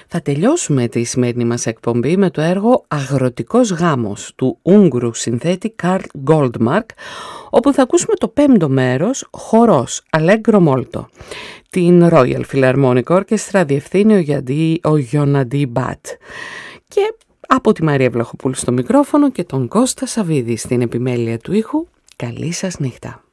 Θα τελειώσουμε τη σημερινή μας εκπομπή με το έργο «Αγροτικός γάμος» του Ούγγρου συνθέτη Καρλ Γκόλντμαρκ, όπου θα ακούσουμε το 5ο μέρος, χορός Allegro Molto. Την Royal Philharmonic Orchestra διευθύνει ο Γιοναντί Μπατ. Και από τη Μαρία Βλαχοπούλου στο μικρόφωνο και τον Κώστα Σαββίδη στην επιμέλεια του ήχου, καλή σας νύχτα.